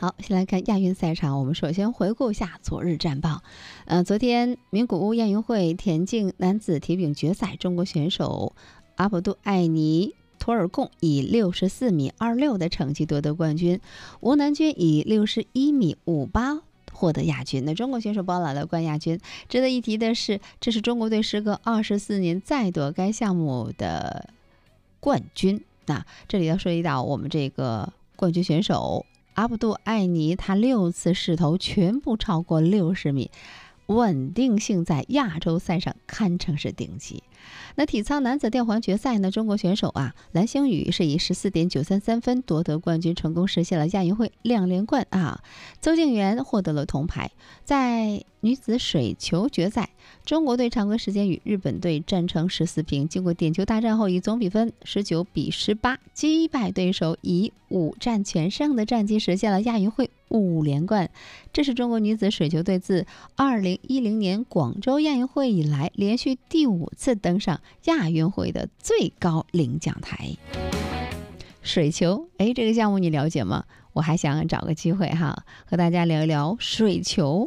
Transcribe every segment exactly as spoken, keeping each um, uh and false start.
好，先来看亚运赛场。我们首先回顾一下昨日战报。呃，昨天名古屋亚运会田径男子体饼决赛，中国选手阿卜杜艾尼托尔贡以六十四米二六的成绩夺得冠军，吴南军以六十一米五八获得亚军。那中国选手包揽了冠亚军。值得一提的是，这是中国队时隔二十四年再夺该项目的冠军。那这里要涉及到我们这个冠军选手阿卜杜艾尼，他六次试投全部超过六十米，稳定性在亚洲赛上堪称是顶级。那体操男子吊环决赛呢，中国选手啊蓝星宇是以十四点九三三分夺得冠军，成功实现了亚运会两连冠啊。邹敬园获得了铜牌。在女子水球决赛，中国队常规时间与日本队战成十四平，经过点球大战后，以总比分十九比十八击败对手，以五战全胜的战绩实现了亚运会五连冠。这是中国女子水球队自二零一零年广州亚运会以来连续第五次登上亚运会的最高领奖台。水球，哎，这个项目你了解吗？我还想找个机会哈，和大家聊一聊水球。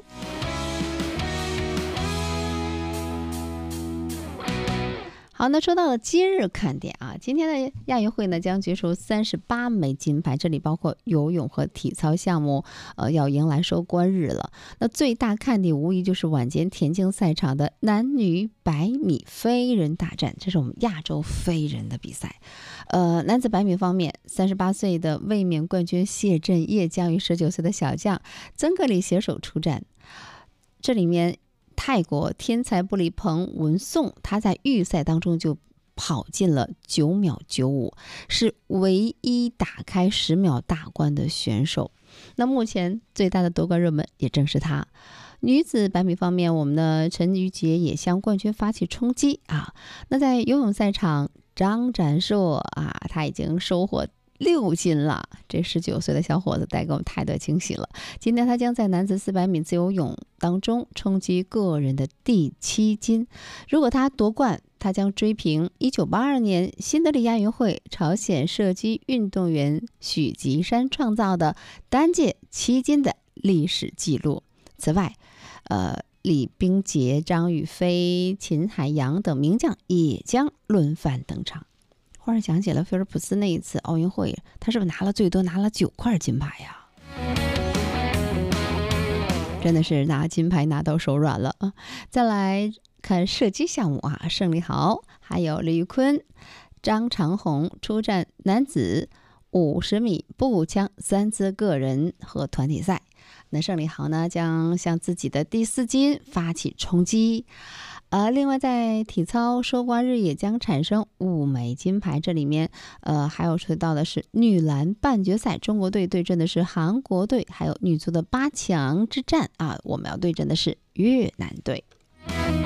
好，那说到了今日看点啊，今天的亚运会呢将决出三十八枚金牌，这里包括游泳和体操项目，呃，要迎来收官日了。那最大看点无疑就是晚间田径赛场的男女百米飞人大战，这是我们亚洲飞人的比赛。呃，男子百米方面，三十八岁的卫冕冠军谢震业将与十九岁的小将曾格里携手出战。这里面泰国天才布里彭文颂，他在预赛当中就跑进了九秒九五，是唯一打开十秒大关的选手。那目前最大的夺冠热门也正是他。女子百米方面，我们的陈瑜杰也向冠军发起冲击啊。那在游泳赛场，张展硕啊，他已经收获六金了，这十九岁的小伙子带给我们太多惊喜了。今天他将在男子四百米自由泳当中冲击个人的第七金。如果他夺冠，他将追平一九八二年新德里亚运会朝鲜射击运动员许吉山创造的单届七金的历史记录。此外，呃，李冰洁、张雨霏、秦海洋等名将也将轮番登场。忽然想起了菲尔普斯那一次奥运会，他是不是拿了最多拿了九块金牌呀？真的是拿金牌拿到手软了啊！再来看射击项目啊，盛立豪还有李宇坤、张长虹出战男子五十米步枪三姿个人和团体赛。那盛立豪呢，将向自己的第四金发起冲击。呃，另外在体操收官日也将产生五枚金牌，这里面呃还有说到的是女篮半决赛，中国队对阵的是韩国队，还有女足的八强之战啊，我们要对阵的是越南队。